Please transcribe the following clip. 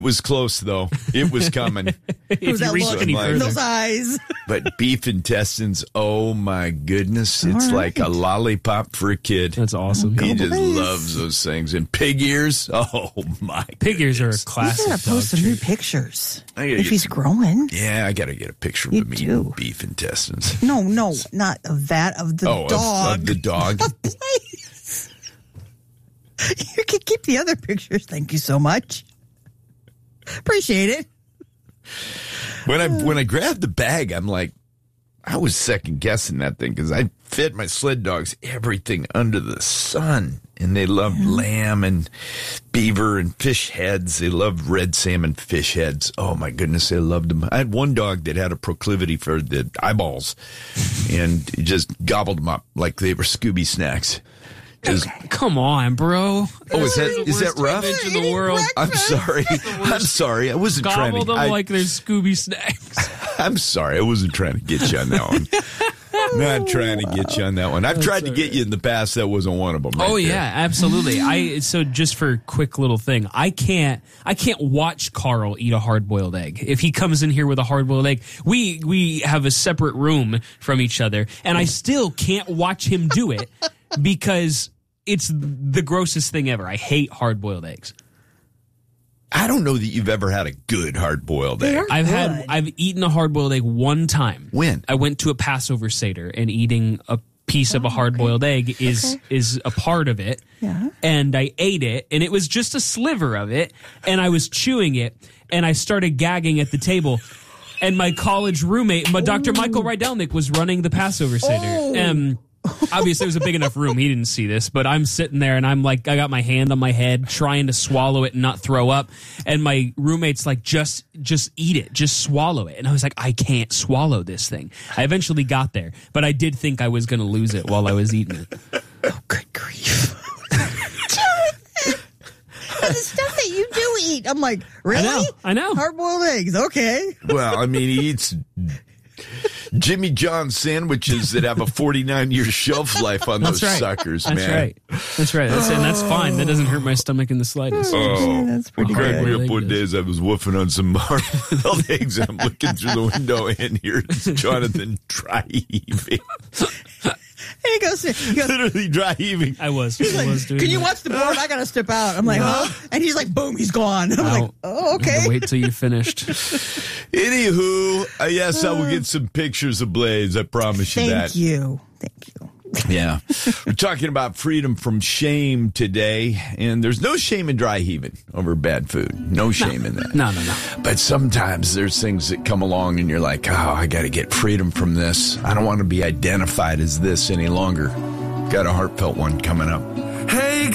Was close, though. It was coming. Who's that look in those eyes? But beef intestines, oh my goodness. It's like a lollipop for a kid. That's awesome. He just loves those things. And pig ears, oh my Pig ears are a classic. You gotta post some new pictures. If he's growing. Yeah, I gotta get a picture of him eating beef intestines. No, not of that, of the dog. Of the dog. Please. You can keep the other pictures. Thank you so much. Appreciate it. When I grabbed the bag, I'm like, I was second guessing that thing because I fed my sled dogs everything under the sun, and they loved lamb and beaver and fish heads. They loved red salmon fish heads. Oh my goodness, they loved them. I had one dog that had a proclivity for the eyeballs, and he just gobbled them up like they were Scooby snacks. Come on, bro. Oh, is that rough? In the world. I'm sorry. I wasn't trying to. Gobble them like they're Scooby snacks. I'm sorry. I wasn't trying to get you on that one. Not trying to get you on that one. I've tried to get you in the past. That wasn't one of them. Yeah, absolutely. So just for a quick little thing, I can't watch Carl eat a hard-boiled egg. If he comes in here with a hard-boiled egg, we have a separate room from each other, and I still can't watch him do it because it's the grossest thing ever. I hate hard-boiled eggs. I don't know that you've ever had a good hard-boiled egg. I've eaten a hard-boiled egg one time. When? I went to a Passover Seder, and eating a piece of a hard-boiled egg is a part of it. Yeah. And I ate it, and it was just a sliver of it, and I was chewing it, and I started gagging at the table. And my college roommate, Dr. Michael Rydelnik, was running the Passover Seder. Obviously, it was a big enough room. He didn't see this, but I'm sitting there and I'm like, I got my hand on my head trying to swallow it and not throw up. And my roommate's like, just eat it. Just swallow it. And I was like, I can't swallow this thing. I eventually got there, but I did think I was going to lose it while I was eating it. Oh, good grief. The stuff that you do eat. I'm like, really? I know. Hard-boiled eggs. Okay. Well, I mean, he eats Jimmy John sandwiches that have a 49-year shelf life on those suckers, man. That's right. And that's fine. That doesn't hurt my stomach in the slightest. Oh, that's pretty cracked good. me up one day as I was woofing on some hard-boiled eggs, and I'm looking through the window, and here's Jonathan dry heaving. And he goes, literally dry heaving. I was doing can you watch the board? I got to step out. I'm like, huh? And he's like, boom, he's gone. I'm like, oh, okay. Wait till you finished. Anywho, yes, I will get some pictures of Blaze. I promise you that. Thank you. Yeah. We're talking about freedom from shame today, and there's no shame in dry heaving over bad food. No shame in that. No. But sometimes there's things that come along and you're like, oh, I got to get freedom from this. I don't want to be identified as this any longer. Got a heartfelt one coming up.